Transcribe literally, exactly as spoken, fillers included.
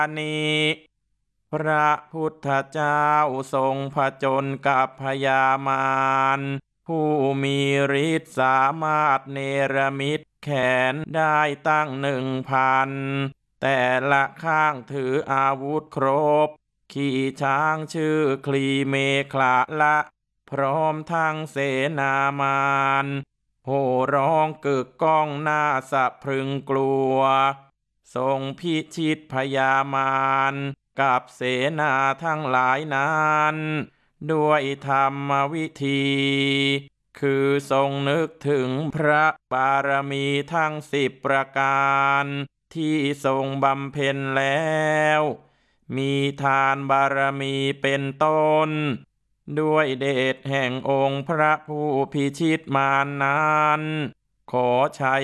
นิพระพุทธเจ้าทรงผจญกับพญามารผู้มีฤทธิ์สามารถเนรมิตแขนได้ตั้งหนึ่งพันแต่ละข้างถืออาวุธครบขี่ช้างชื่อคลีเมขลาละพร้อมทั้งเสนามารโห่ร้องกึกก้องหน้าสะพรึงกลัวทรงพิชิตพญามารกับเสนาทั้งหลายนั้นด้วยธรรมวิธีคือทรงนึกถึงพระบารมีทั้งสิบประการที่ทรงบำเพ็ญแล้วมีทานบารมีเป็นต้นด้วยเดชแห่งองค์พระผู้พิชิตมารนั้นขอชัย